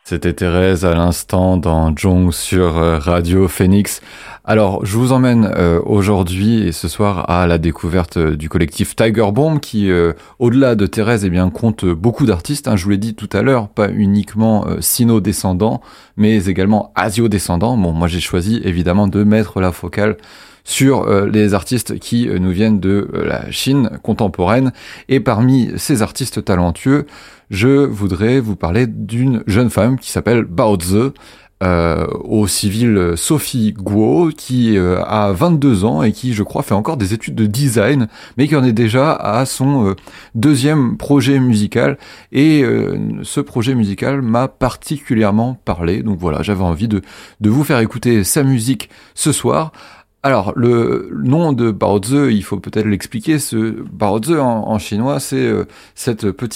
C'était Thérèse à l'instant dans Jong sur Radio Phoenix. Alors, je vous emmène aujourd'hui et ce soir à la découverte du collectif Tiger Bomb qui, au-delà de Thérèse, eh bien, compte beaucoup d'artistes. Je vous l'ai dit tout à l'heure, pas uniquement sino-descendants, mais également asio-descendants. Bon, moi j'ai choisi évidemment de mettre la focale sur les artistes qui nous viennent de la Chine contemporaine. Et parmi ces artistes talentueux, je voudrais vous parler d'une jeune femme qui s'appelle Bao Zi, au civil Sophie Guo, qui a 22 ans et qui, je crois, fait encore des études de design, mais qui en est déjà à son deuxième projet musical. Et ce projet musical m'a particulièrement parlé. Donc voilà, j'avais envie de vous faire écouter sa musique ce soir. Alors, le nom de Bao Zi, il faut peut-être l'expliquer. Ce Bao Zi en chinois, c'est ce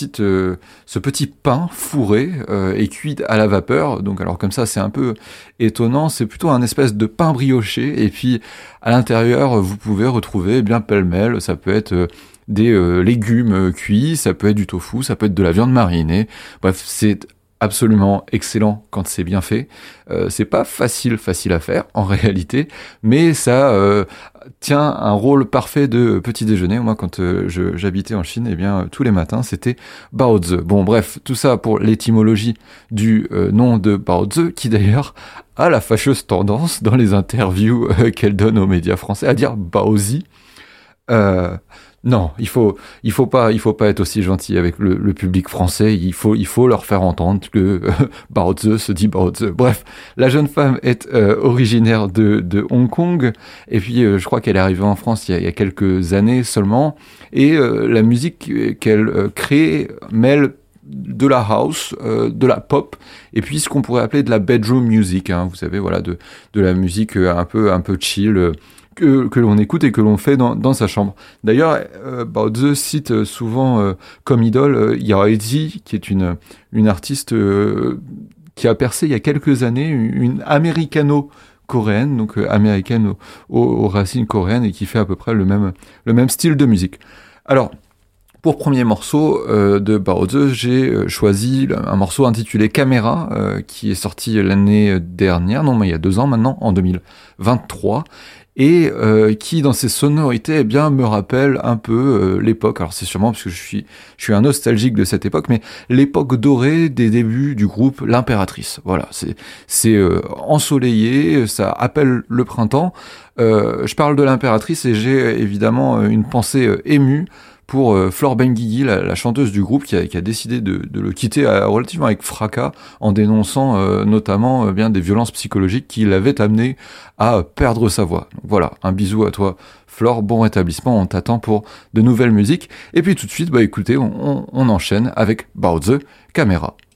petit pain fourré et cuit à la vapeur. Donc, alors comme ça, c'est un peu étonnant. C'est plutôt un espèce de pain brioché. Et puis, à l'intérieur, vous pouvez retrouver bien pêle-mêle. Ça peut être des légumes cuits, ça peut être du tofu, ça peut être de la viande marinée. Bref, c'est absolument excellent quand c'est bien fait. C'est pas facile à faire en réalité, mais ça tient un rôle parfait de petit déjeuner. Moi, quand j'habitais en Chine, eh bien tous les matins c'était Bao Zi. Bon, bref, tout ça pour l'étymologie du nom de Bao Zi, qui d'ailleurs a la fâcheuse tendance dans les interviews qu'elle donne aux médias français à dire Baozi. Non, il faut pas être aussi gentil avec le public français. Il faut leur faire entendre que Bao Zi se dit Bao Zi. Bref, la jeune femme est originaire de Hong Kong et puis je crois qu'elle est arrivée en France il y a quelques années seulement. Et la musique qu'elle crée mêle de la house, de la pop, et puis ce qu'on pourrait appeler de la bedroom music. Vous savez, voilà, de la musique un peu chill. Que l'on écoute et que l'on fait dans sa chambre. D'ailleurs, Bao Zi cite souvent comme idole Yaozi, qui est une artiste qui a percé il y a quelques années, une américano-coréenne, donc américaine aux racines coréennes, et qui fait à peu près le même style de musique. Alors, pour premier morceau de Bao Zi, j'ai choisi un morceau intitulé Caméra, qui est sorti l'année dernière, non mais il y a 2 ans maintenant, en 2023, et qui dans ses sonorités eh bien me rappelle un peu l'époque. Alors c'est sûrement parce que je suis un nostalgique de cette époque, mais l'époque dorée des débuts du groupe L'Impératrice. Voilà, c'est ensoleillé, ça appelle le printemps. Je parle de L'Impératrice et j'ai évidemment une pensée émue pour Flore Benguigui, la chanteuse du groupe, qui a décidé de le quitter relativement avec fracas, en dénonçant notamment bien des violences psychologiques qui l'avaient amené à perdre sa voix. Donc voilà, un bisou à toi Flore, bon rétablissement, on t'attend pour de nouvelles musiques. Et puis tout de suite, écoutez, on enchaîne avec Bao Zi, Caméra.